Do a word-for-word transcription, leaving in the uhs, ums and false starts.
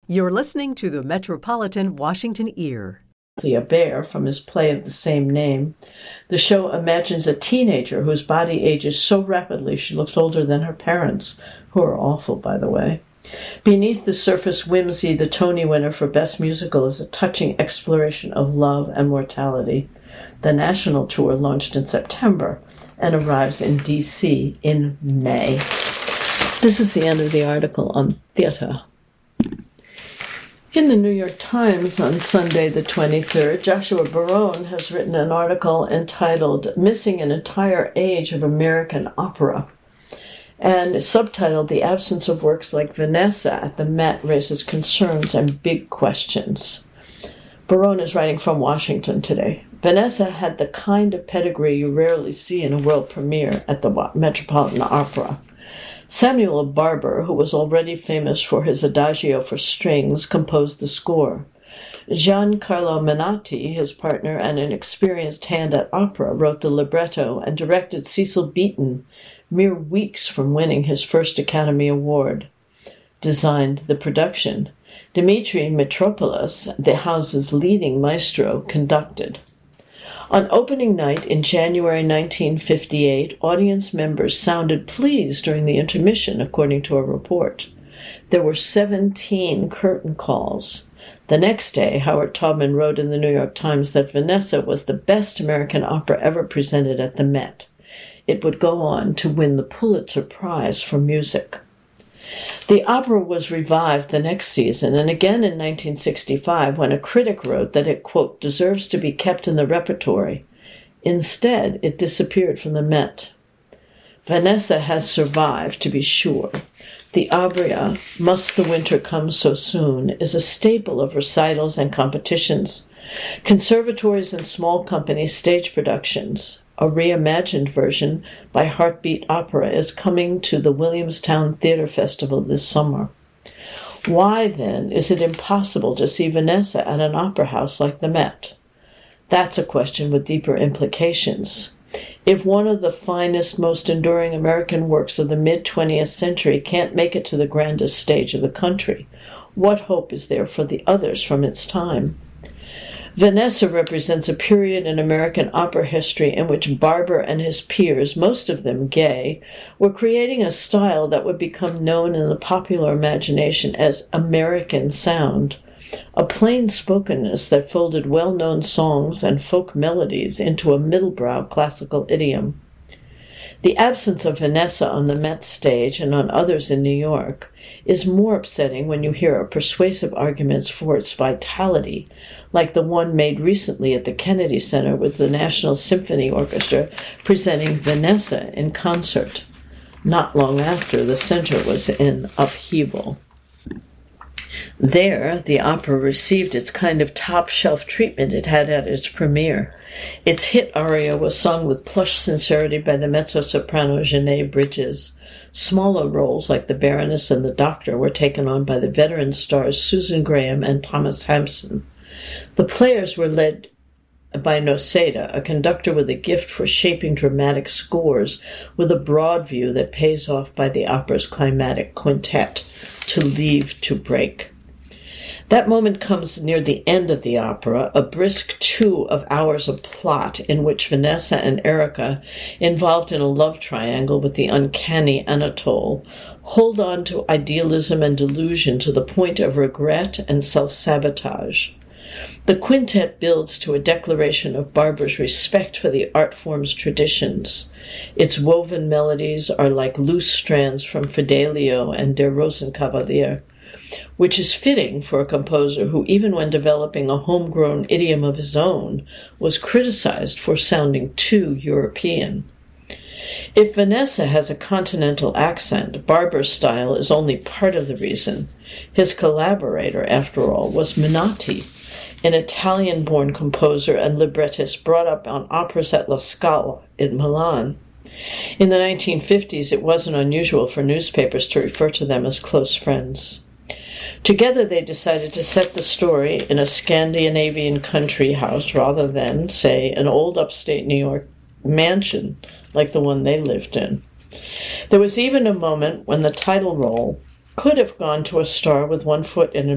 You're listening to the Metropolitan Washington Ear. A bear from his play of the same name. The show imagines a teenager whose body ages so rapidly she looks older than her parents, who are awful, by the way. Beneath the Surface Whimsy, the Tony winner for Best Musical, is a touching exploration of love and mortality. The national tour launched in September and arrives in D C in May. This is the end of the article on theater. In the New York Times on Sunday the twenty-third, Joshua Barone has written an article entitled Missing an Entire Age of American Opera, and subtitled The Absence of Works Like Vanessa at the Met Raises Concerns and Big Questions. Barone is writing from Washington today. Vanessa had the kind of pedigree you rarely see in a world premiere at the Metropolitan Opera. Samuel Barber, who was already famous for his Adagio for strings, composed the score. Giancarlo Menotti, his partner and an experienced hand at opera, wrote the libretto and directed Cecil Beaton, mere weeks from winning his first Academy Award. Designed the production. Dimitri Mitropoulos, the house's leading maestro, conducted. On opening night in January nineteen fifty-eight, audience members sounded pleased during the intermission, according to a report. There were seventeen curtain calls. The next day, Howard Taubman wrote in the New York Times that Vanessa was the best American opera ever presented at the Met. It would go on to win the Pulitzer Prize for music. The opera was revived the next season, and again in nineteen sixty-five, when a critic wrote that it, quote, deserves to be kept in the repertory. Instead, it disappeared from the Met. Vanessa has survived, to be sure. The aria, Must the Winter Come So Soon, is a staple of recitals and competitions. Conservatories and small companies stage productions. A reimagined version by Heartbeat Opera is coming to the Williamstown Theater Festival this summer. Why, then, is it impossible to see Vanessa at an opera house like the Met? That's a question with deeper implications. If one of the finest, most enduring American works of the mid-twentieth century can't make it to the grandest stage of the country, what hope is there for the others from its time? Vanessa represents a period in American opera history in which Barber and his peers, most of them gay, were creating a style that would become known in the popular imagination as American sound, a plain-spokenness that folded well-known songs and folk melodies into a middle-brow classical idiom. The absence of Vanessa on the Met stage and on others in New York is more upsetting when you hear persuasive arguments for its vitality, like the one made recently at the Kennedy Center with the National Symphony Orchestra presenting Vanessa in concert, not long after the center was in upheaval. There, the opera received its kind of top-shelf treatment it had at its premiere. Its hit aria was sung with plush sincerity by the mezzo-soprano Jeanette Bridges. Smaller roles like the Baroness and the Doctor were taken on by the veteran stars Susan Graham and Thomas Hampson. The players were led by Noseda, a conductor with a gift for shaping dramatic scores, with a broad view that pays off by the opera's climatic quintet, To Leave to Break. That moment comes near the end of the opera, a brisk two of hours of plot in which Vanessa and Erica, involved in a love triangle with the uncanny Anatole, hold on to idealism and delusion to the point of regret and self-sabotage. The quintet builds to a declaration of Barber's respect for the art form's traditions. Its woven melodies are like loose strands from Fidelio and Der Rosenkavalier, which is fitting for a composer who, even when developing a homegrown idiom of his own, was criticized for sounding too European. If Vanessa has a continental accent, Barber's style is only part of the reason. His collaborator, after all, was Menotti, an Italian-born composer and librettist brought up on operas at La Scala in Milan. In the nineteen fifties, it wasn't unusual for newspapers to refer to them as close friends. Together they decided to set the story in a Scandinavian country house rather than, say, an old upstate New York mansion like the one they lived in. There was even a moment when the title role could have gone to a star with one foot in